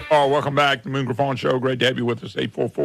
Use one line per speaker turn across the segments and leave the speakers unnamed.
Oh, welcome back to the Moon Griffon Show. Great to have you with us.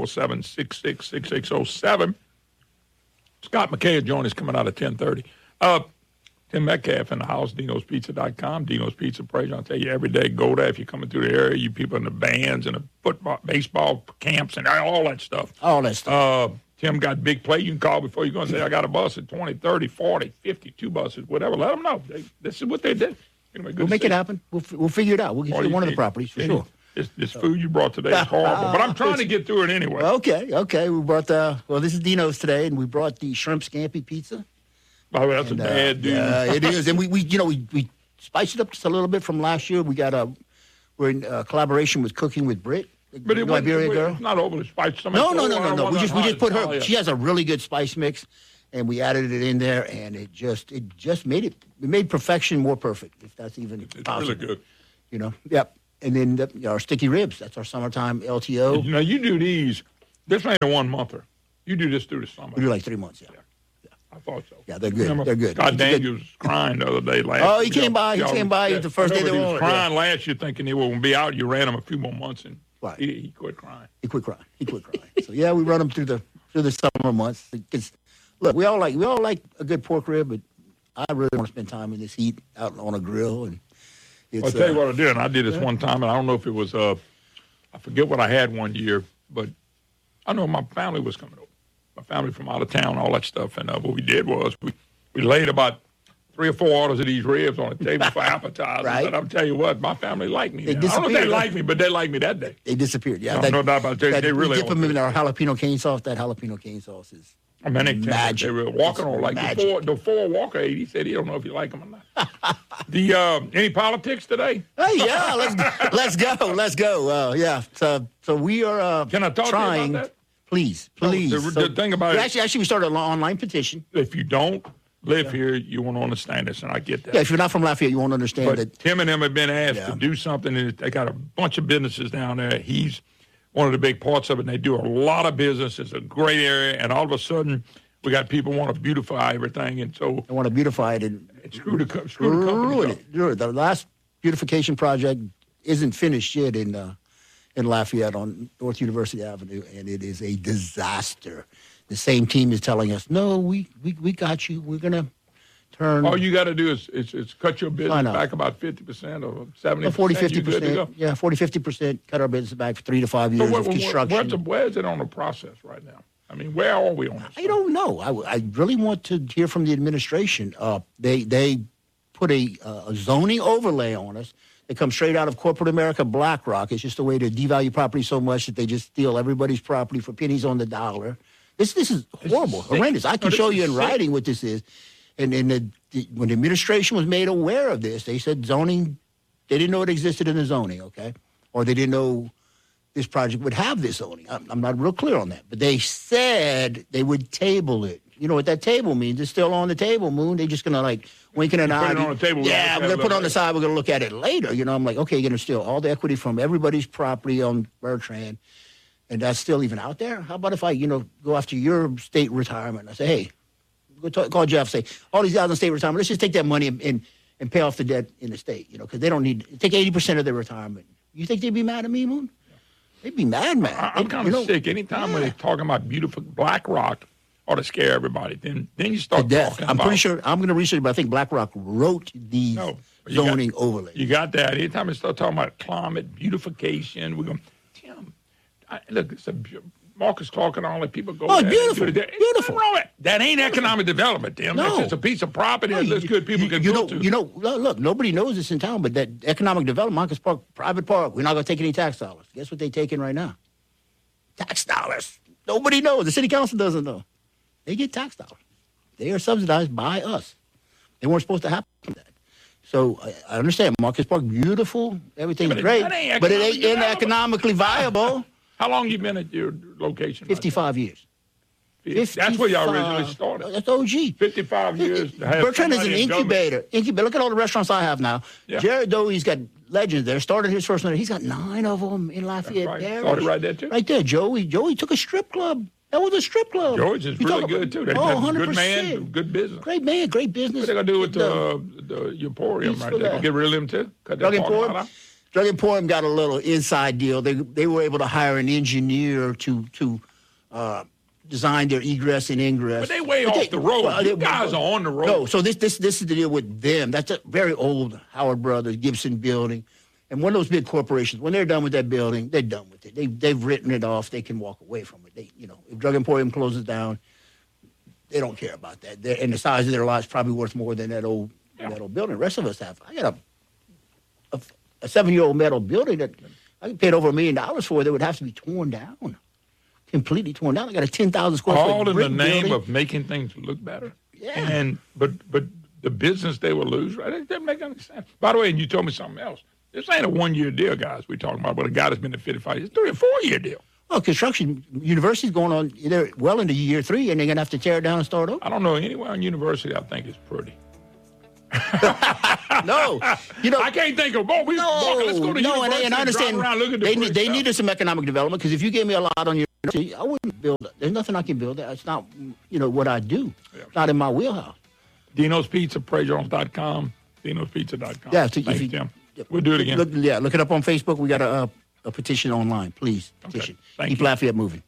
844-766-6607. Scott McKay will join us coming out at 10:30. Tim Metcalf in the house, Dino'sPizza.com. Dino's Pizza Praise. I'll tell you, every day, go there if you're coming through the area. You people in the bands and the football, baseball camps and all that stuff.
All that stuff.
Tim got big play. You can call before you go and say, I got a bus at 20, 30, 40, 52 buses, whatever. Let them know. This is what they did. Anyway,
we'll make it happen. We'll figure it out. We'll get you one of the properties for sure.
This food you brought today is horrible, but I'm trying to get through it anyway.
Okay. We brought this is Dino's today, and we brought the shrimp scampi pizza.
Oh, that's a bad dude.
It is, and we spiced it up just a little bit from last year. We're in collaboration with Cooking with Brit,
but
Iberian girl.
It's not overly spiced.
No. We just put her. She has a really good spice mix, and we added it in there, and it just made perfection more perfect, if that's even possible.
It's really good.
Yep. And then our sticky ribs. That's our summertime LTO.
You do these. This ain't a 1 monther. You do this through the summer.
We do like 3 months. Yeah.
I thought so.
Yeah, they're good. They're good.
God, Daniel was crying the other day.
He came by. He came by the first day they were on.
He was crying last year, thinking he wouldn't be out. You ran him a few more months, and he quit crying.
He quit crying. So yeah, we run him through the summer months. Look, we all like a good pork rib, but I really want to spend time in this heat out on a grill and.
I'll tell you what I did. And I did this one time, and I don't know if it was, I forget what I had one year, but I know my family was coming over. My family from out of town, all that stuff. And what we did was we laid about 3 or 4 orders of these ribs on the table for appetizers.
Right.
And I'll tell you what, my family liked me.
They
I don't know if they liked me, but they liked me that day.
They disappeared. Yeah,
no doubt about it. They really
we dip them in our jalapeno cane sauce. That jalapeno cane sauce is magic.
They were walking on like the four Walker ate. He said he don't know if you like them or not. Any politics today?
Hey, yeah, let's go. Yeah. So we are
Can I talk
trying.
To you about that?
Please.
The thing about it.
Actually, we started an online petition.
If you don't live here, you won't understand this, and I get that.
Yeah, if you're not from Lafayette, you won't understand that.
Tim and them have been asked to do something, and they got a bunch of businesses down there. He's one of the big parts of it, and they do a lot of business. It's a great area, and all of a sudden, we got people want to beautify everything, and so
they want to beautify it and
screw the company up.
The last beautification project isn't finished yet in Lafayette on North University Avenue, and it is a disaster. The same team is telling us, "No, we got you. We're gonna turn."
All you got to do is cut your business back about 50% or 70%.
40, 50%. Yeah, 40, 50%. Cut our business back for 3 to 5 years of construction.
Where is it on the process right now? I mean, where are we on this?
I don't know. I really want to hear from the administration. They put a zoning overlay on us. They come straight out of corporate America, BlackRock. It's just a way to devalue property so much that they just steal everybody's property for pennies on the dollar. This is horrible, horrendous. I can show you in writing what this is. And when the administration was made aware of this, they said zoning, they didn't know it existed in the zoning, okay? Or they didn't know this project would have this zoning. I'm not real clear on that. But they said they would table it. You know what that table means? It's still on the table, Moon. They're just going to, winking an eye.
Put it on the table.
Yeah, we're going to put it on the side. We're going to look at it later. I'm like, okay, you're going to steal all the equity from everybody's property on Bertrand. And that's still even out there? How about if I, go after your state retirement? I say, hey, call Jeff, say, all these guys on state retirement, let's just take that money and pay off the debt in the state, because they don't need, take 80% of their retirement. You think they'd be mad at me, Moon? They'd be mad, man.
I'm kind of sick. Anytime when they're talking about beautiful BlackRock ought to scare everybody, then you start talking about.
I'm pretty sure, I'm going to research, but I think BlackRock wrote these zoning overlays.
You got that. Anytime they start talking about climate, beautification, we're going, Tim, look, Marcus Clark and all that people go.
Oh, beautiful. Beautiful.
That ain't economic development, Tim. That's just a piece of property that looks good people can go to.
Look, nobody knows this in town, but that economic development, Marcus Park, private park, we're not going to take any tax dollars. Guess what they're taking right now? Tax dollars. Nobody knows. The city council doesn't know. They get tax dollars. They are subsidized by us. They weren't supposed to happen that. So I understand Marcus Park, beautiful, everything's great, but it ain't economically viable.
How long you been at your location?
55 years.
That's where y'all originally started.
That's OG.
55 years.
Bertrand is an incubator. Look at all the restaurants I have now. Yeah. Jared Doe's got legends there. Started his first one. He's got 9 of them in Lafayette Parish.
Started right there, too?
Right there. Joey took a strip club. That was a strip club.
George is really good, too.
100%.
Good man, good business.
Great man, great business.
What they going to do with the Emporium right there? Get rid of him, too? Cut that
Emporium? Drug Emporium got a little inside deal. They were able to hire an engineer to design their egress and ingress.
But they way off the road.
Well,
you guys are on the road.
No, so this is the deal with them. That's a very old Howard Brothers, Gibson building. And one of those big corporations, when they're done with that building, they're done with it. They've written it off. They can walk away from it. If Drug Emporium closes down, they don't care about that. And the size of their lot's probably worth more than that old building. The rest of us have. I got a 7-year-old metal building that I paid over $1 million for. That would have to be torn down, completely torn down. I got a 10,000 square foot
all in the name
building.
of making things look better.
Yeah.
But the business they will lose, right? It doesn't make any sense. By the way, and you told me something else. This ain't a 1-year deal, guys. We're talking about, but a guy that's been there 55 years. It's 3 or 4 year deal.
Well, construction university's going on. They're well into year 3, and they're gonna have to tear it down and start over.
I don't know anywhere in university I think it's pretty.
No,
I can't think of. Let's go to university
and I understand.
Drive around, look at
they needed some economic development because if you gave me a lot on university, I wouldn't build it. There's nothing I can build. It's not, what I do. Yeah. It's not in my wheelhouse.
Dino's Pizza, PrayJones.com, Dino'sPizza.com.
Yeah,
thanks, Tim. We'll do it again.
Look it up on Facebook. We got a petition online. Please petition. Keep Lafayette moving.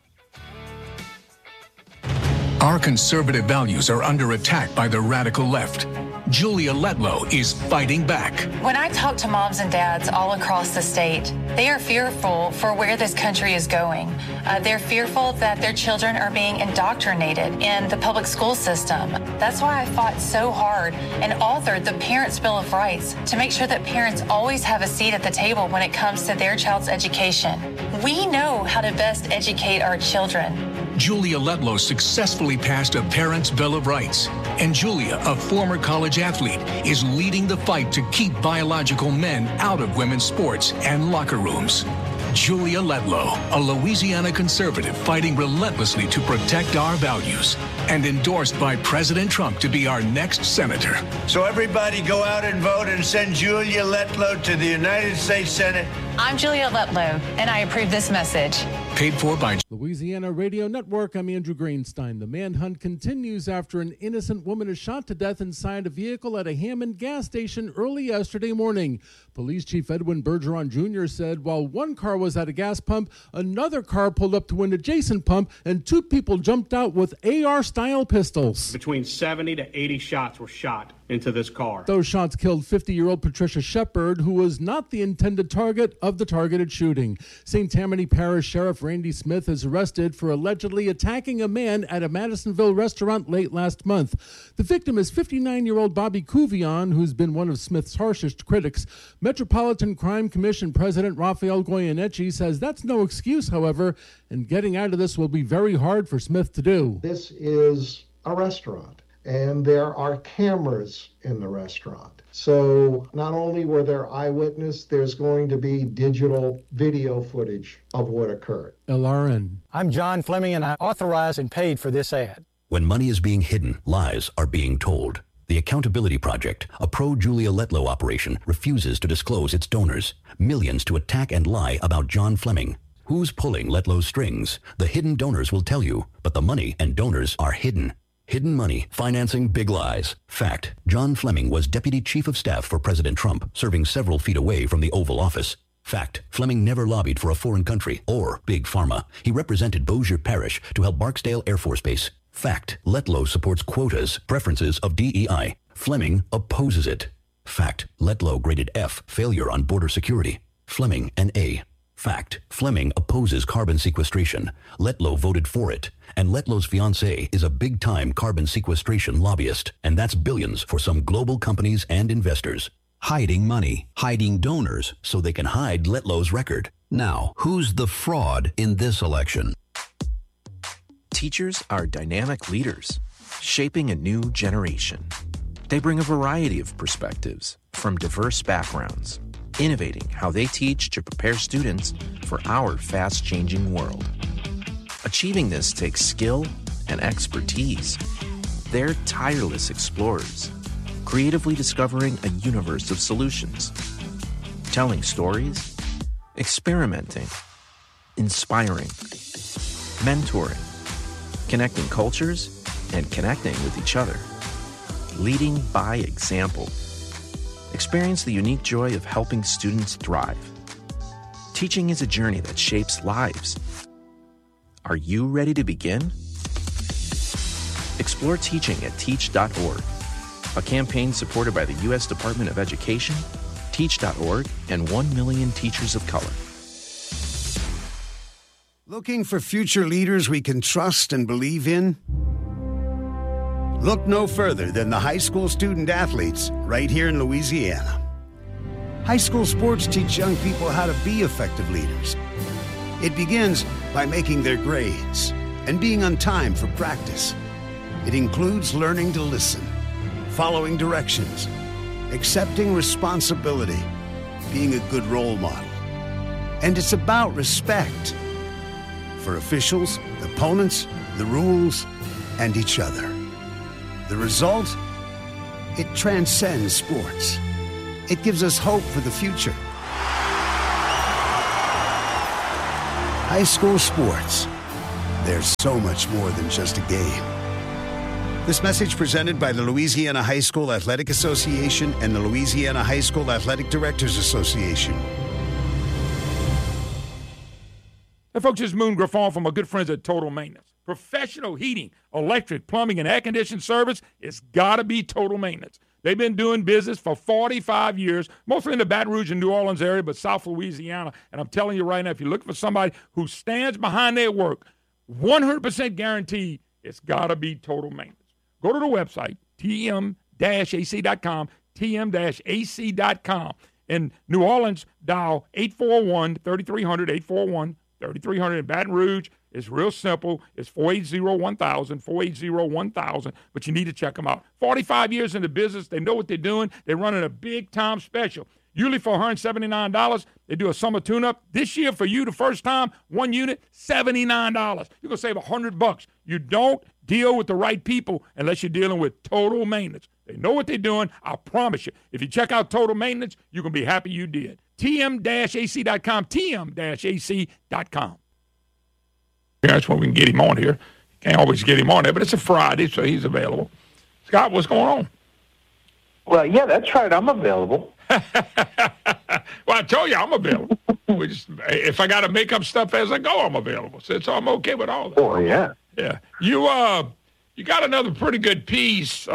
Our conservative values are under attack by the radical left. Julia Letlow is fighting back.
When I talk to moms and dads all across the state, they are fearful for where this country is going. They're fearful that their children are being indoctrinated in the public school system. That's why I fought so hard and authored the Parents' Bill of Rights to make sure that parents always have a seat at the table when it comes to their child's education. We know how to best educate our children.
Julia Letlow successfully passed a Parents' Bill of Rights. And Julia, a former college athlete, is leading the fight to keep biological men out of women's sports and locker rooms. Julia Letlow, a Louisiana conservative fighting relentlessly to protect our values, and endorsed by President Trump to be our next senator.
So everybody go out and vote and send Julia Letlow to the United States Senate.
I'm Julia Letlow, and I approve this message.
Paid for by
Louisiana Radio Network. I'm Andrew Greenstein. The manhunt continues after an innocent woman is shot to death inside a vehicle at a Hammond gas station early yesterday morning. Police Chief Edwin Bergeron Jr. said while one car was at a gas pump, another car pulled up to an adjacent pump and 2 people jumped out with AR-style pistols.
Between 70 to 80 shots were shot into this car.
Those shots killed 50-year-old Patricia Shepard, who was not the intended target of the targeted shooting. St. Tammany Parish Sheriff Randy Smith is arrested for allegedly attacking a man at a Madisonville restaurant late last month. The victim is 59-year-old Bobby Cuvion, who's been one of Smith's harshest critics. Metropolitan Crime Commission President Rafael Goyeneche says that's no excuse, however, and getting out of this will be very hard for Smith to do.
This is a restaurant, and there are cameras in the restaurant. So not only were there eyewitnesses, there's going to be digital video footage of what occurred.
LRN.
I'm John Fleming, and I authorized and paid for this ad.
When money is being hidden, lies are being told. The Accountability Project, a pro-Julia Letlow operation, refuses to disclose its donors. Millions to attack and lie about John Fleming. Who's pulling Letlow's strings? The hidden donors will tell you, but the money and donors are hidden. Hidden money, financing big lies. Fact, John Fleming was Deputy Chief of Staff for President Trump, serving several feet away from the Oval Office. Fact, Fleming never lobbied for a foreign country or Big Pharma. He represented Bossier Parish to help Barksdale Air Force Base. Fact, Letlow supports quotas, preferences of DEI. Fleming opposes it. Fact, Letlow graded F, failure on border security. Fleming an A. Fact, Fleming opposes carbon sequestration. Letlow voted for it. And Letlow's fiancée is a big-time carbon sequestration lobbyist. And that's billions for some global companies and investors. Hiding money, hiding donors, so they can hide Letlow's record. Now, who's the fraud in this election?
Teachers are dynamic leaders, shaping a new generation. They bring a variety of perspectives from diverse backgrounds, innovating how they teach to prepare students for our fast-changing world. Achieving this takes skill and expertise. They're tireless explorers, creatively discovering a universe of solutions, telling stories, experimenting, inspiring, mentoring, connecting cultures, and connecting with each other, leading by example. Experience the unique joy of helping students thrive. Teaching is a journey that shapes lives. Are you ready to begin? Explore teaching at teach.org, a campaign supported by the U.S. Department of Education, Teach.org, and 1 million teachers of color.
Looking for future leaders we can trust and believe in? Look no further than the high school student athletes right here in Louisiana. High school sports teach young people how to be effective leaders. It begins by making their grades and being on time for practice. It includes learning to listen, following directions, accepting responsibility, being a good role model. And it's about respect for officials, opponents, the rules, and each other. The result? It transcends sports. It gives us hope for the future. High school sports. There's so much more than just a game. This message presented by the Louisiana High School Athletic Association and the Louisiana High School Athletic Directors Association.
Hey, folks, this is Moon Griffon from our good friends at Total Maintenance. Professional heating, electric, plumbing, and air conditioning service, it's got to be Total Maintenance. They've been doing business for 45 years, mostly in the Baton Rouge and New Orleans area, but South Louisiana. And I'm telling you right now, if you're looking for somebody who stands behind their work, 100% guaranteed, it's got to be Total Maintenance. Go to the website, tm-ac.com, tm-ac.com. In New Orleans, dial 841-3300, 841-3300. In Baton Rouge, it's real simple. It's 480-1000, 480-1000, but you need to check them out. 45 years in the business. They know what they're doing. They're running a big-time special. Usually for $179, they do a summer tune-up. This year for you, the first time, one unit, $79. You're going to save $100. You don't deal with the right people unless you're dealing with Total Maintenance. They know what they're doing. I promise you. If you check out Total Maintenance, you're going to be happy you did. tm-ac.com, tm-ac.com. That's when we can get him on here. Can't always get him on there, but it's a Friday, so he's available. Scott, what's going on?
Well, yeah, that's right. I'm available.
Well, I told you I'm available. If I got to make up stuff as I go, I'm available. So I'm okay with all that.
Oh, yeah.
Yeah. You got another pretty good piece,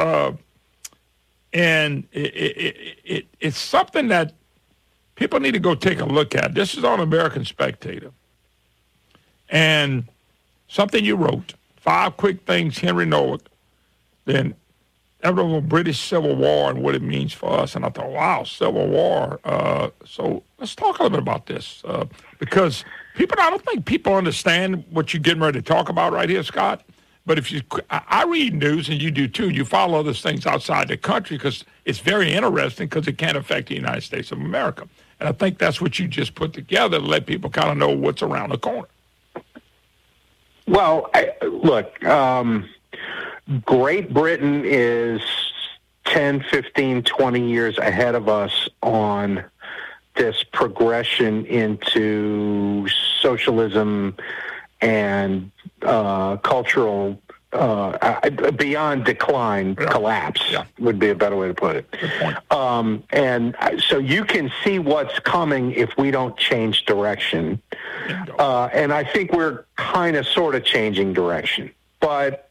and it's something that people need to go take a look at. This is on American Spectator. And something you wrote, 5 quick things Henry Nowak, then the British Civil War and what it means for us. And I thought, wow, Civil War. So let's talk a little bit about this because I don't think people understand what you're getting ready to talk about right here, Scott. But I read news, and you do too. You follow those things outside the country because it's very interesting because it can affect the United States of America. And I think that's what you just put together to let people kind of know what's around the corner.
Well, look, Great Britain is 10, 15, 20 years ahead of us on this progression into socialism and cultural beyond decline, collapse would be a better way to put it. And so you can see what's coming if we don't change direction. And I think we're kind of sort of changing direction. But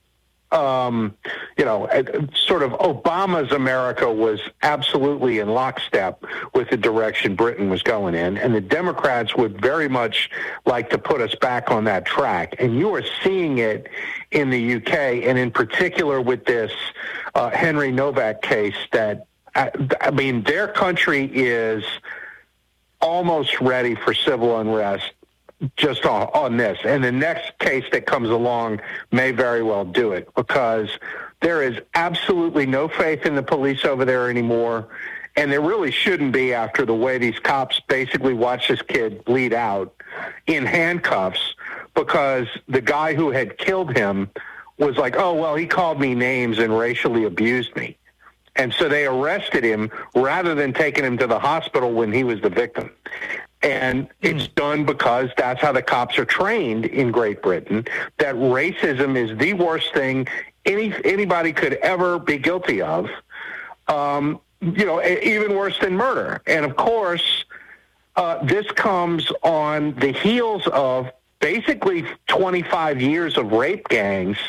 sort of Obama's America was absolutely in lockstep with the direction Britain was going in, and the Democrats would very much like to put us back on that track. And you are seeing it in the UK, and in particular with this Henry Nowak case that, I mean, their country is almost ready for civil unrest just on this. And the next case that comes along may very well do it because there is absolutely no faith in the police over there anymore. And there really shouldn't be after the way these cops basically watched this kid bleed out in handcuffs because the guy who had killed him was like, oh, well, he called me names and racially abused me. And so they arrested him rather than taking him to the hospital when he was the victim. And it's done because that's how the cops are trained in Great Britain, that racism is the worst thing anybody could ever be guilty of. even worse than murder. And of course, this comes on the heels of basically 25 years of rape gangs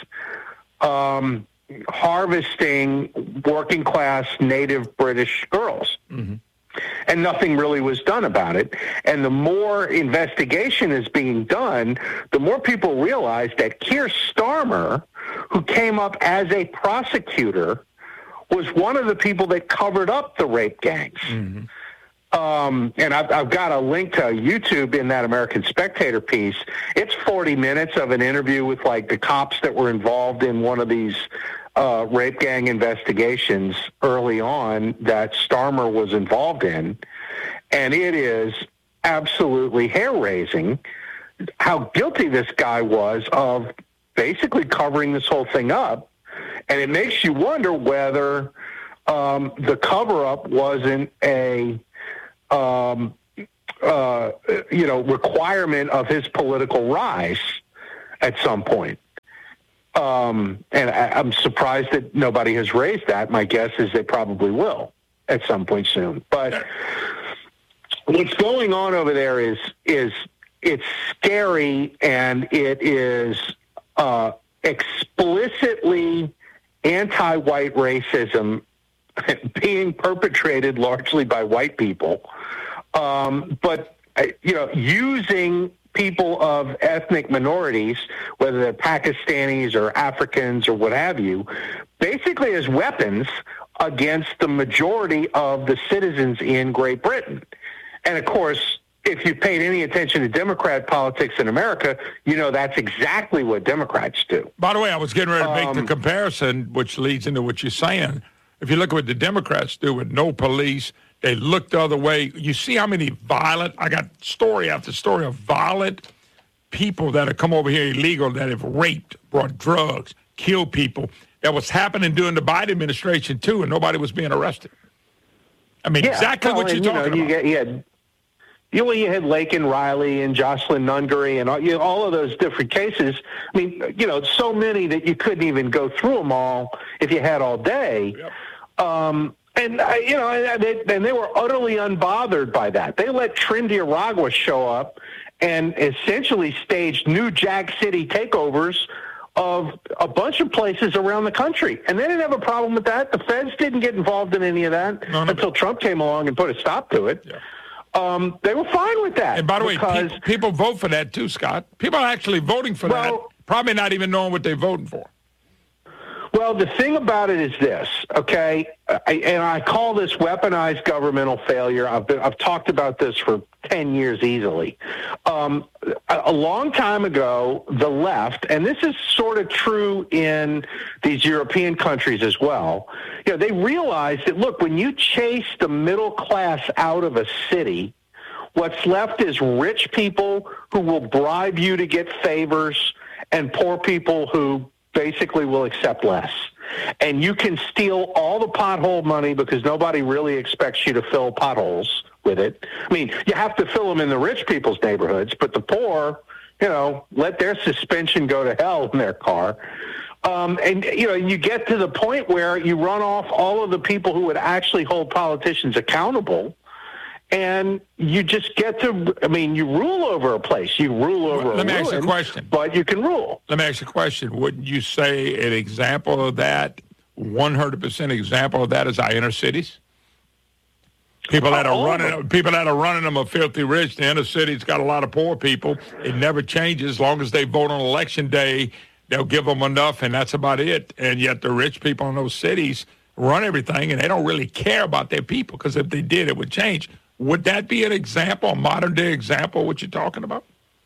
harvesting working class native British girls. Mm-hmm. And nothing really was done about it. And the more investigation is being done, the more people realize that Keir Starmer, who came up as a prosecutor, was one of the people that covered up the rape gangs. Mm-hmm. And I've got a link to YouTube in that American Spectator piece. It's 40 minutes of an interview with like the cops that were involved in one of these rape gang investigations early on that Starmer was involved in. And it is absolutely hair-raising how guilty this guy was of basically covering this whole thing up. And it makes you wonder whether the cover-up wasn't a requirement of his political rise at some point. And I'm surprised that nobody has raised that. My guess is they probably will at some point soon. But what's going on over there is it's scary, and it is explicitly anti-white racism being perpetrated largely by white people. But using people of ethnic minorities, whether they're Pakistanis or Africans or what have you, basically as weapons against the majority of the citizens in Great Britain. And of course, if you paid any attention to Democrat politics in America, that's exactly what Democrats do.
By the way, I was getting ready to make the comparison, which leads into what you're saying. If you look at what the Democrats do with no police, they look the other way. You see how many I got story after story of violent people that have come over here illegal, that have raped, brought drugs, killed people. That was happening during the Biden administration, too, and nobody was being arrested. I mean, exactly what you're talking about.
You had Laken Riley and Jocelyn Nungaray and all of those different cases. I mean, so many that you couldn't even go through them all if you had all day. Yep. And they were utterly unbothered by that. They let Trindi Aragua show up and essentially staged new Jack City takeovers of a bunch of places around the country. And they didn't have a problem with that. The feds didn't get involved in any of that until Trump came along and put a stop to it. Yeah. They were fine with that.
And by the way, people vote for that too, Scott. People are actually voting for that, probably not even knowing what they're voting for.
Well, the thing about it is this, okay, and I call this weaponized governmental failure. I've talked about this for 10 years easily. A long time ago, the left, and this is sort of true in these European countries as well, they realized that, look, when you chase the middle class out of a city, what's left is rich people who will bribe you to get favors and poor people who basically will accept less. And you can steal all the pothole money because nobody really expects you to fill potholes with it. I mean, you have to fill them in the rich people's neighborhoods, but the poor, let their suspension go to hell in their car. And you get to the point where you run off all of the people who would actually hold politicians accountable. And you just get to, you rule over a place. You rule over
Let me ask you a question.
But you can rule.
Let me ask you a question. Wouldn't you say an example of that, 100% example of that is our inner cities? People that are running them are filthy rich. The inner city's got a lot of poor people. It never changes. As long as they vote on election day, they'll give them enough, and that's about it. And yet the rich people in those cities run everything, and they don't really care about their people, because if they did, it would change. Would that be an example, a modern-day example of what you're talking about?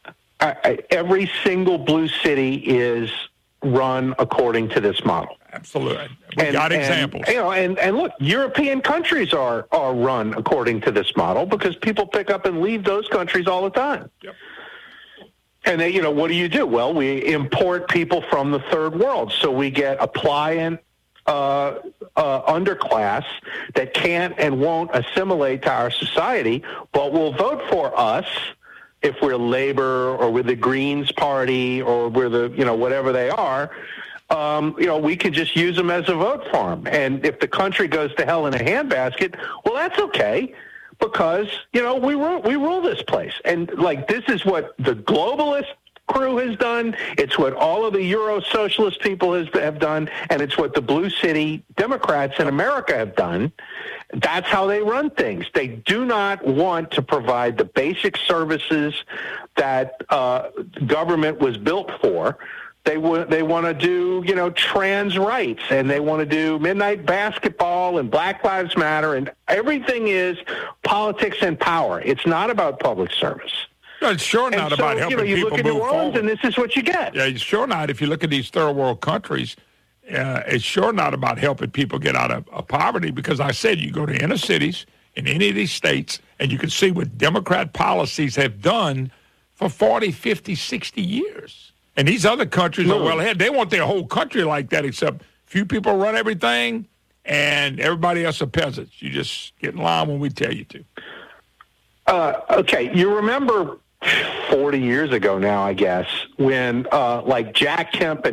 Every single blue city is run according to this model.
Absolutely. We got examples.
And look, European countries are run according to this model because people pick up and leave those countries all the time.
Yep.
And then, what do? Well, we import people from the third world. So we get a pliant underclass that can't and won't assimilate to our society, but will vote for us if we're Labor or we're the Greens Party or we're the, whatever they are. we could just use them as a vote farm. And if the country goes to hell in a handbasket, well, that's okay. Because, we rule this place. And, this is what the globalist crew has done. It's what all of the Euro-socialist people have done. And it's what the Blue City Democrats in America have done. That's how they run things. They do not want to provide the basic services that government was built for. They want to do, trans rights, and they want to do midnight basketball and Black Lives Matter, and everything is politics and power. It's not about public service.
No, it's sure not about helping
you
people
look at
move
New Orleans,
forward.
and this is what you get.
Yeah, it's sure not. If you look at these third world countries, it's sure not about helping people get out of poverty, because I said you go to inner cities in any of these states, and you can see what Democrat policies have done for 40, 50, 60 years. And these other countries are well ahead. They want their whole country like that, except few people run everything, and everybody else are peasants. You just get in line when we tell you to.
Okay, you remember 40 years ago now, I guess, when Jack Kemp and